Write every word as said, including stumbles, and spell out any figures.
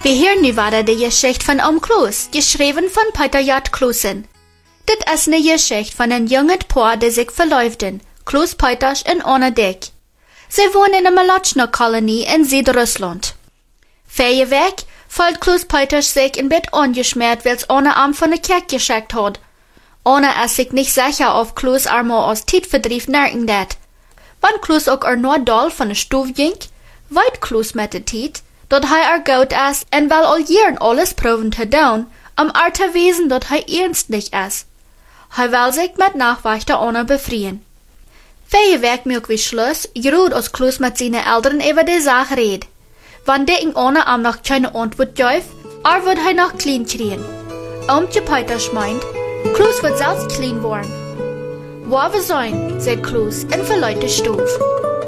Wir hören nu weiter die Geschichte von Oom Kloos, geschrieben von Peter J. Kloosen. Dit is eine Geschichte von einem jungen Paar, die sich verläuften, Kloos Peters und Anna Dick. Sie wohnen in einer Malotschner-Kolonie in Südrussland. Vier Weg fällt Kloos Peters sich in Bett angeschmiert, weil es Anna Arm von der Kerk geschickt hat. Anna ist sich nicht sicher, ob Kloos einmal aus Tiefverdrief nerken dat. Wann Kloos auch er nur doll von der Stuf ging, weit Kloos mit der Tiet, dat hij er gut is en wel al jaren alles proben te doen, om er te wezen dat hij ernstlich is. Hij wil zich met Nachwächter Anna befreien. Vier Weg milk wie Schluss, geruht als Kloos mit seinen Eltern über die Sache red. Wann die in Anna am noch keine Antwort gäuf, er wird hij noch clean kriegen. Oomtje Peters meint, Kloos wird selbst clean worden. Wo wir sein, sagt Kloos, in verleute Stuf.